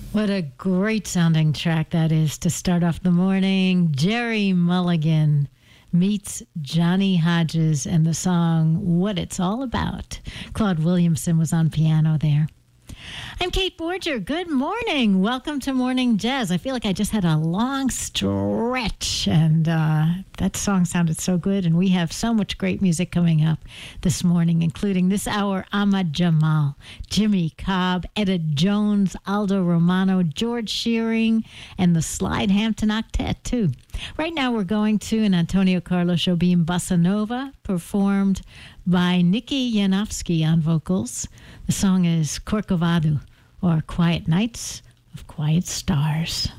What a great sounding track that is to start off the morning. Jerry Mulligan meets Johnny Hodges and the song What It's All About. Claude Williamson was on piano there. I'm Kate Borger. Good morning. Welcome to Morning Jazz. I feel like I just had a long stretch, and that song sounded so good. And we have so much great music coming up this morning, including this hour, Ahmad Jamal, Jimmy Cobb, Etta Jones, Aldo Romano, George Shearing, and the Slide Hampton Octet, too. Right now, we're going to an Antonio Carlos Jobim Bossa Nova, performed by Nikki Yanofsky on vocals. The song is Corcovado, or Quiet Nights of Quiet Stars.